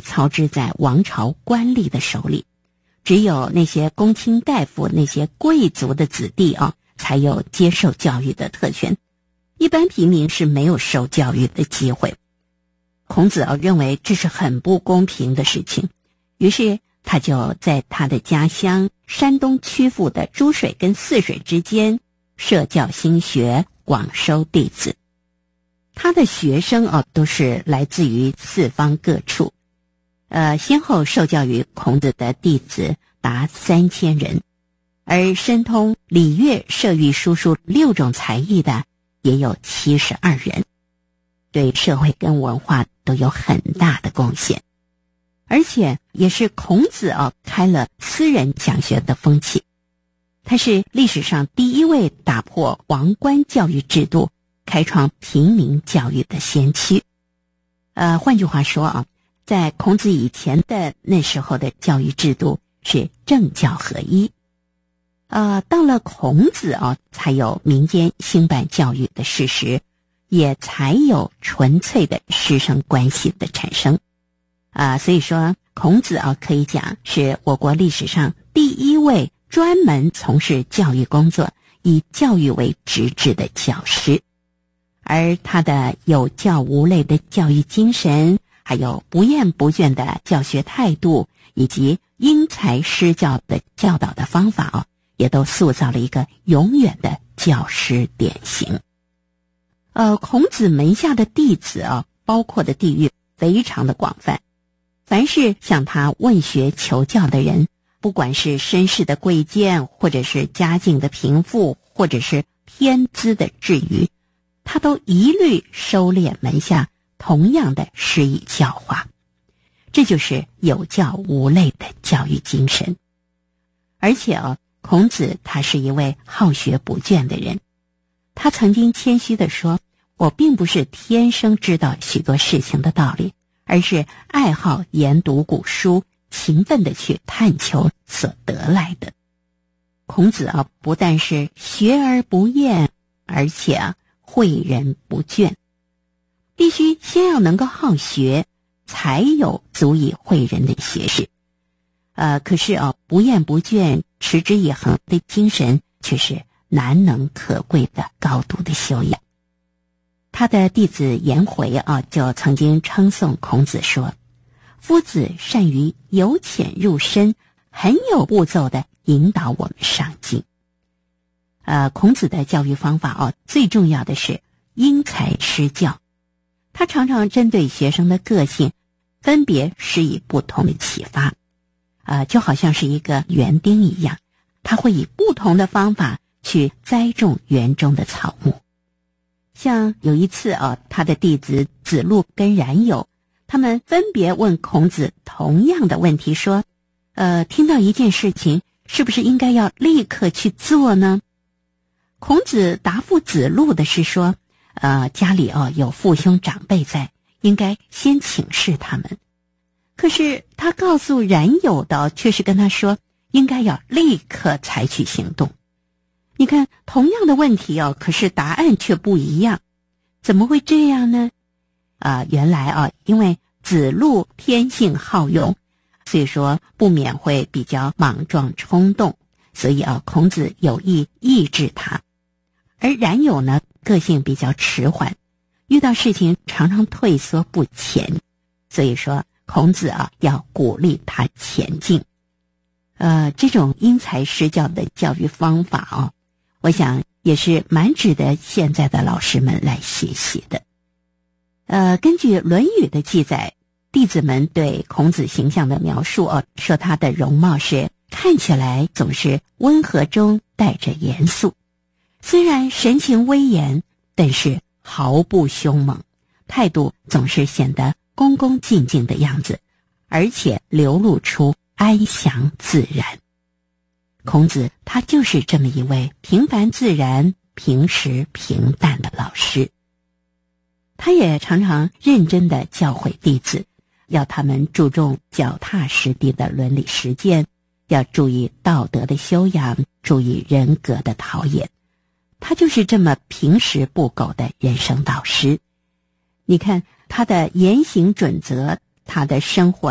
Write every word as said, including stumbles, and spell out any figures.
操之在王朝官吏的手里，只有那些公卿大夫、那些贵族的子弟啊，才有接受教育的特权，一般平民是没有受教育的机会。孔子啊认为这是很不公平的事情，于是他就在他的家乡山东曲阜的诸水跟泗水之间设教兴学，广收弟子。他的学生啊都是来自于四方各处，呃，先后受教于孔子的弟子达三千人，而深通礼乐射御书数六种才艺的也有七十二人，对社会跟文化都有很大的贡献。而且也是孔子啊开了私人讲学的风气，他是历史上第一位打破王官教育制度，开创平民教育的先驱。呃，换句话说啊，在孔子以前的那时候的教育制度是政教合一，呃，到了孔子啊，才有民间兴办教育的事实，也才有纯粹的师生关系的产生。啊、呃，所以说孔子啊，可以讲是我国历史上第一位专门从事教育工作，以教育为职志的教师。而他的有教无类的教育精神，还有不厌不倦的教学态度，以及因材施教的教导的方法哦，也都塑造了一个永远的教师典型。呃，孔子门下的弟子啊，包括的地域非常的广泛，凡是向他问学求教的人，不管是身世的贵贱，或者是家境的贫富，或者是天资的智愚，他都一律收敛门下，同样的施以教化。这就是有教无类的教育精神。而且哦，孔子他是一位好学不倦的人，他曾经谦虚地说，我并不是天生知道许多事情的道理，而是爱好研读古书，勤奋地去探求所得来的。孔子啊，不但是学而不厌，而且啊诲人不倦。必须先要能够好学，才有足以诲人的学识。呃，可是啊，不厌不倦、持之以恒的精神，却是难能可贵的高度的修养。他的弟子颜回啊，就曾经称颂孔子说：“夫子善于由浅入深，很有步骤的引导我们上进。”呃，孔子的教育方法哦，最重要的是因材施教。他常常针对学生的个性，分别施以不同的启发。呃，就好像是一个园丁一样，他会以不同的方法去栽种园中的草木。像有一次啊，他的弟子子路跟冉有，他们分别问孔子同样的问题，说：呃，听到一件事情，是不是应该要立刻去做呢？孔子答复子路的是说，呃，家里哦有父兄长辈在，应该先请示他们。可是他告诉冉有的却是跟他说，应该要立刻采取行动。你看，同样的问题哦，可是答案却不一样，怎么会这样呢？啊、呃，原来啊，因为子路天性好勇，所以说不免会比较莽撞冲动，所以啊，孔子有意抑制他。而冉有呢，个性比较迟缓，遇到事情常常退缩不前，所以说孔子啊要鼓励他前进。呃，这种因材施教的教育方法哦，我想也是蛮值得现在的老师们来学习的。呃，根据《论语》的记载，弟子们对孔子形象的描述哦，说他的容貌是看起来总是温和中带着严肃，虽然神情威严，但是毫不凶猛，态度总是显得恭恭敬敬的样子，而且流露出安详自然。孔子他就是这么一位平凡自然、平时平淡的老师。他也常常认真地教诲弟子，要他们注重脚踏实地的伦理实践，要注意道德的修养，注意人格的陶冶。他就是这么平时不苟的人生导师。你看他的言行准则，他的生活